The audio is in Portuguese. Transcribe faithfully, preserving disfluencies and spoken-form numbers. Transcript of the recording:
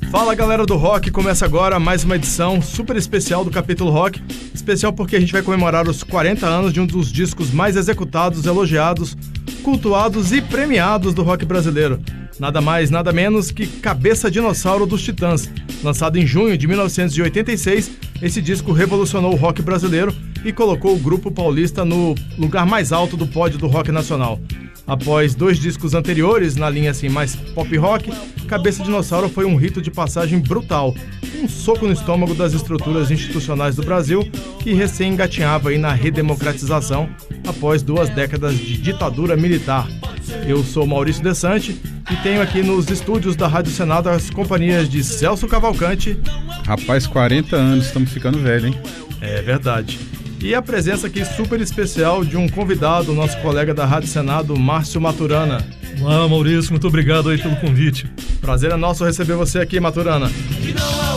Fala galera do rock, começa agora mais uma edição super especial do Capítulo Rock. Especial porque a gente vai comemorar os quarenta anos de um dos discos mais executados, elogiados, cultuados e premiados do rock brasileiro. Nada mais, nada menos que Cabeça Dinossauro dos Titãs. Lançado em junho de mil novecentos e oitenta e seis, esse disco revolucionou o rock brasileiro e colocou o grupo paulista no lugar mais alto do pódio do rock nacional. Após dois discos anteriores, na linha assim mais pop rock, Cabeça Dinossauro foi um rito de passagem brutal, um soco no estômago das estruturas institucionais do Brasil, que recém engatinhava aí na redemocratização após duas décadas de ditadura militar. Eu sou Maurício Desante e tenho aqui nos estúdios da Rádio Senado as companhias de Celso Cavalcante. Rapaz, quarenta anos, estamos ficando velho, hein? É verdade. E a presença aqui super especial de um convidado, nosso colega da Rádio Senado, Márcio Maturana. Olá, Maurício, muito obrigado aí pelo convite. Prazer é nosso receber você aqui, Maturana.